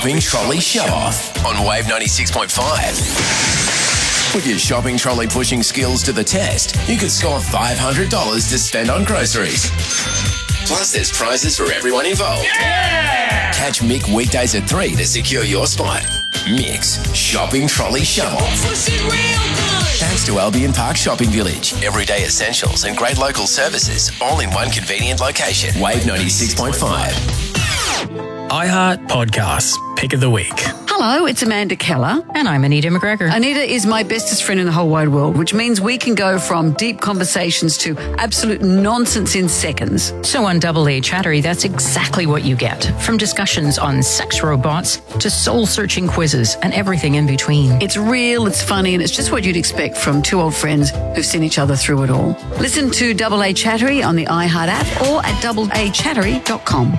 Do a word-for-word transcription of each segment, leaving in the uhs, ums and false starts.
Shopping Trolley Show Off on Wave ninety-six point five. With your shopping trolley pushing skills to the test, you could score five hundred dollars to spend on groceries. Plus, there's prizes for everyone involved. Yeah! Catch Mick weekdays at three to secure your spot. Mick's Shopping Trolley Show Off. Thanks to Albion Park Shopping Village. Everyday essentials and great local services, all in one convenient location. Wave ninety-six point five. iHeart Podcasts, Pick of the Week. Hello, it's Amanda Keller. And I'm Anita McGregor. Anita is my bestest friend in the whole wide world, which means we can go from deep conversations to absolute nonsense in seconds. So on Double A Chattery, that's exactly what you get. From discussions on sex robots to soul-searching quizzes and everything in between. It's real, it's funny, and it's just what you'd expect from two old friends who've seen each other through it all. Listen to Double A Chattery on the iHeart app or at double a chattery dot com.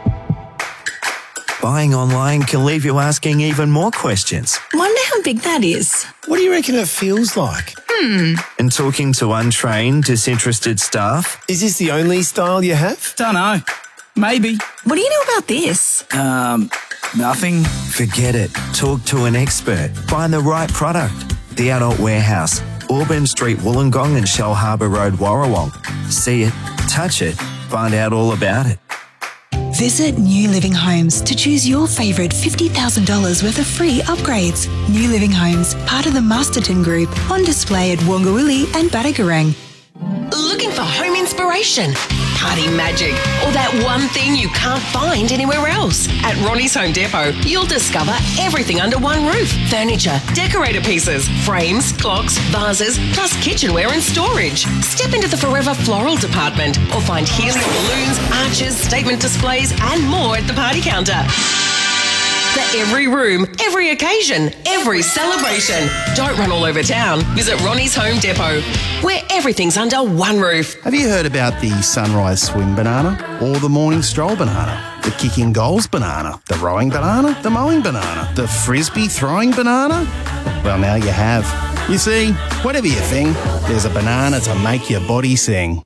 Buying online can leave you asking even more questions. Wonder how big that is. What do you reckon it feels like? Hmm. And talking to untrained, disinterested staff. Is this the only style you have? Dunno. Maybe. What do you know about this? Um, nothing. Forget it. Talk to an expert. Find the right product. The Adult Warehouse, Auburn Street, Wollongong and Shell Harbour Road, Warrawong. See it, touch it, find out all about it. Visit New Living Homes to choose your favourite fifty thousand dollars worth of free upgrades. New Living Homes, part of the Masterton Group, on display at Wongawilli and Badagarang. Looking for home inspiration, party magic, or that one thing you can't find anywhere else? At Ronnie's Home Depot, you'll discover everything under one roof. Furniture, decorator pieces, frames, clocks, vases, plus kitchenware and storage. Step into the Forever Floral department or find helium balloons, arches, statement displays and more at the party counter. For every room, every occasion, every celebration. Don't run all over town. Visit Ronnie's Home Depot, where everything's under one roof. Have you heard about the sunrise swim banana or the morning stroll banana? The kicking goals banana, the rowing banana, the mowing banana, the frisbee throwing banana? Well, now you have. You see, whatever your thing, there's a banana to make your body sing.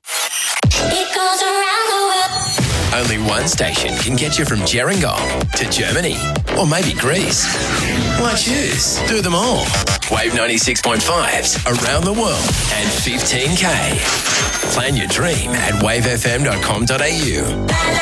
Only one station can get you from Gerringong to Germany, or maybe Greece. Why choose? Do them all. Wave ninety-six point five's around the world and fifteen K. Plan your dream at wave f m dot com dot a u.